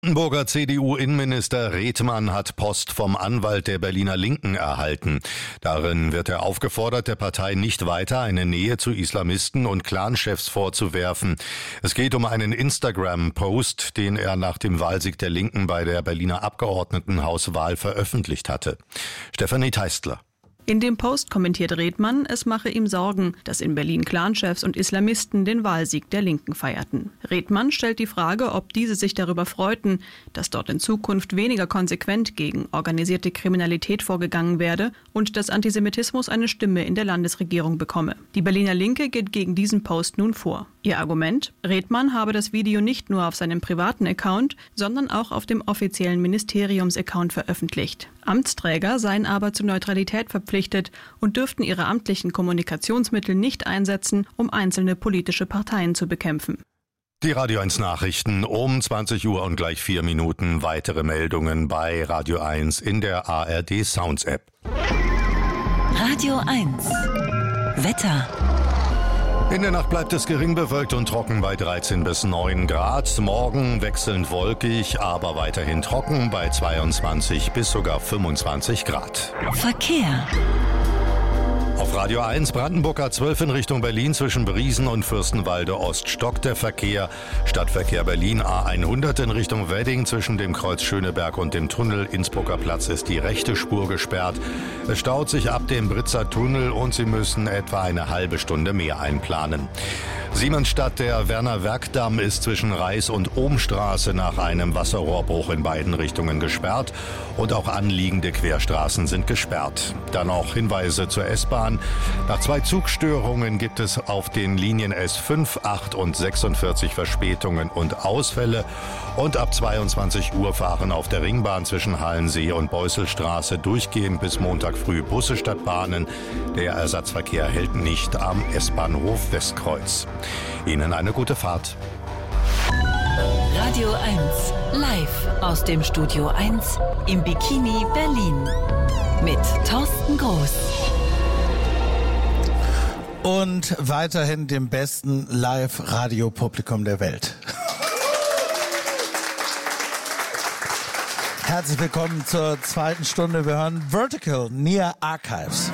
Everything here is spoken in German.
Brandenburger CDU-Innenminister Redmann hat Post vom Anwalt der Berliner Linken erhalten. Darin wird er aufgefordert, der Partei nicht weiter eine Nähe zu Islamisten und Clanchefs vorzuwerfen. Es geht um einen Instagram-Post, den er nach dem Wahlsieg der Linken bei der Berliner Abgeordnetenhauswahl veröffentlicht hatte. Stefanie Teistler. In dem Post kommentiert Redmann, es mache ihm Sorgen, dass in Berlin Clanchefs und Islamisten den Wahlsieg der Linken feierten. Redmann stellt die Frage, ob diese sich darüber freuten, dass dort in Zukunft weniger konsequent gegen organisierte Kriminalität vorgegangen werde und dass Antisemitismus eine Stimme in der Landesregierung bekomme. Die Berliner Linke geht gegen diesen Post nun vor. Ihr Argument? Redmann habe das Video nicht nur auf seinem privaten Account, sondern auch auf dem offiziellen Ministeriums-Account veröffentlicht. Amtsträger seien aber zur Neutralität verpflichtet und dürften ihre amtlichen Kommunikationsmittel nicht einsetzen, um einzelne politische Parteien zu bekämpfen. Die Radio 1 Nachrichten um 20 Uhr und gleich 4 Minuten. Weitere Meldungen bei Radio 1 in der ARD Sounds App. Radio 1 Wetter. In der Nacht bleibt es gering bewölkt und trocken bei 13 bis 9 Grad. Morgen wechselnd wolkig, aber weiterhin trocken bei 22 bis sogar 25 Grad. Verkehr. Auf Radio 1 Brandenburg A12 in Richtung Berlin zwischen Briesen und Fürstenwalde Ost stockt der Verkehr. Stadtverkehr Berlin A100 in Richtung Wedding zwischen dem Kreuz Schöneberg und dem Tunnel Innsbrucker Platz ist die rechte Spur gesperrt. Es staut sich ab dem Britzer Tunnel und Sie müssen etwa eine halbe Stunde mehr einplanen. Siemensstadt, der Werner-Werk-Damm ist zwischen Reis- und Ohmstraße nach einem Wasserrohrbruch in beiden Richtungen gesperrt und auch anliegende Querstraßen sind gesperrt. Dann noch Hinweise zur S-Bahn. Nach 2 Zugstörungen gibt es auf den Linien S5, 8 und 46 Verspätungen und Ausfälle und ab 22 Uhr fahren auf der Ringbahn zwischen Hallensee und Beusselstraße durchgehend bis Montag früh Busse statt Bahnen. Der Ersatzverkehr hält nicht am S-Bahnhof Westkreuz. Ihnen eine gute Fahrt. Radio 1 live aus dem Studio 1 im Bikini Berlin mit Thorsten Groß. Und weiterhin dem besten Live-Radio-Publikum der Welt. Herzlich willkommen zur zweiten Stunde. Wir hören Vertical, Near Archives.